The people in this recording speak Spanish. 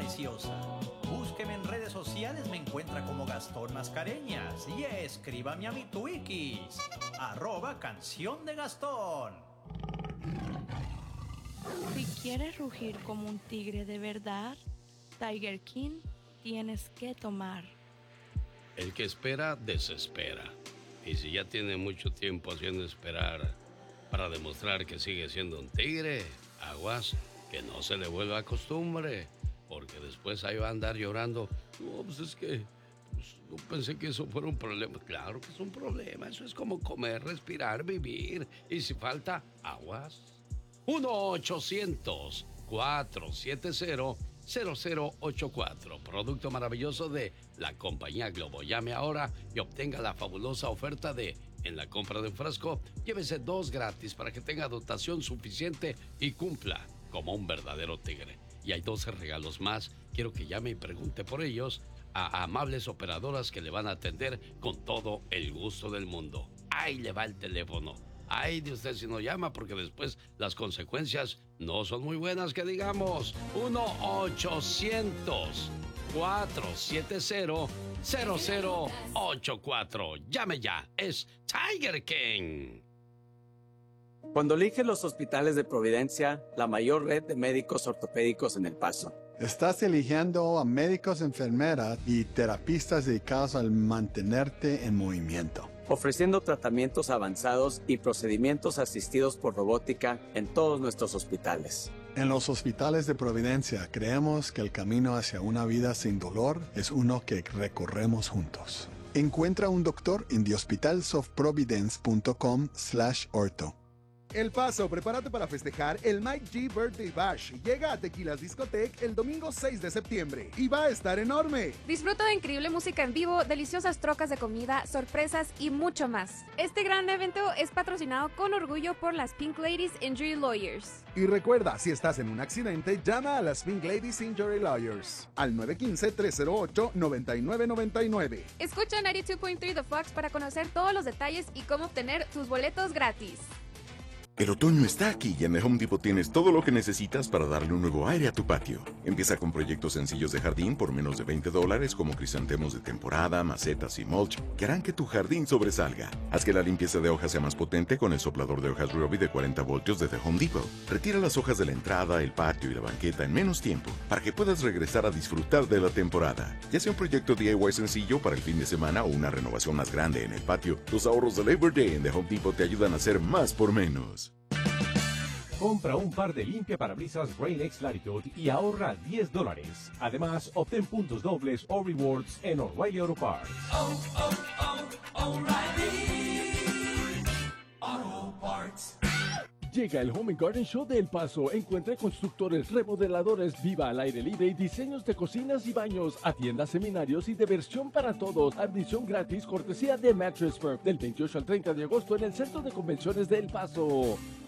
deliciosa. Búsqueme en redes sociales, me encuentra como Gastón Mascareñas. Y escríbame a mi Twikis, @canción de Gastón. Si quieres rugir como un tigre de verdad, Tiger King tienes que tomar. El que espera, desespera. Y si ya tiene mucho tiempo haciendo esperar para demostrar que sigue siendo un tigre, aguas, que no se le vuelva costumbre, porque después ahí va a andar llorando. No, pues es que no pensé que eso fuera un problema. Claro que es un problema, eso es como comer, respirar, vivir. Y si falta, aguas. 1-800-470-0084. Producto maravilloso de la compañía Globo. Llame ahora y obtenga la fabulosa oferta de: en la compra de un frasco, llévese 2 gratis para que tenga dotación suficiente y cumpla como un verdadero tigre. Y hay 12 regalos más. Quiero que llame y pregunte por ellos a amables operadoras que le van a atender con todo el gusto del mundo. Ahí le va el teléfono. Ay de usted si no llama, porque después las consecuencias no son muy buenas, que digamos. 1-800-470-0084. Llame ya, es Tiger King. Cuando eliges los hospitales de Providencia, la mayor red de médicos ortopédicos en El Paso. Estás eligiendo a médicos, enfermeras y terapistas dedicados al mantenerte en movimiento, ofreciendo tratamientos avanzados y procedimientos asistidos por robótica en todos nuestros hospitales. En los hospitales de Providencia creemos que el camino hacia una vida sin dolor es uno que recorremos juntos. Encuentra un doctor en thehospitalsofprovidence.com/ortho. El Paso, prepárate para festejar el Mike G Birthday Bash. Llega a Tequilas Discotech el domingo 6 de septiembre y va a estar enorme. Disfruta de increíble música en vivo, deliciosas trocas de comida, sorpresas y mucho más. Este gran evento es patrocinado con orgullo por las Pink Ladies Injury Lawyers. Y recuerda, si estás en un accidente, llama a las Pink Ladies Injury Lawyers al 915-308-9999. Escucha 92.3 The Fox para conocer todos los detalles y cómo obtener tus boletos gratis. El otoño está aquí y en The Home Depot tienes todo lo que necesitas para darle un nuevo aire a tu patio. Empieza con proyectos sencillos de jardín por menos de $20, como crisantemos de temporada, macetas y mulch, que harán que tu jardín sobresalga. Haz que la limpieza de hojas sea más potente con el soplador de hojas Ryobi de 40 voltios de The Home Depot. Retira las hojas de la entrada, el patio y la banqueta en menos tiempo, para que puedas regresar a disfrutar de la temporada. Ya sea un proyecto DIY sencillo para el fin de semana o una renovación más grande en el patio, los ahorros de Labor Day en The Home Depot te ayudan a hacer más por menos. Compra un par de limpiaparabrisas Rain-X Latitude y ahorra $10. Además, obtén puntos dobles o rewards en O'Reilly Auto Parts. O'Reilly Auto Parts. Llega el Home & Garden Show de El Paso. Encuentre constructores, remodeladores, viva al aire libre y diseños de cocinas y baños. Atienda seminarios y diversión para todos. Admisión gratis, cortesía de Mattress Firm. Del 28 al 30 de agosto en el Centro de Convenciones de El Paso.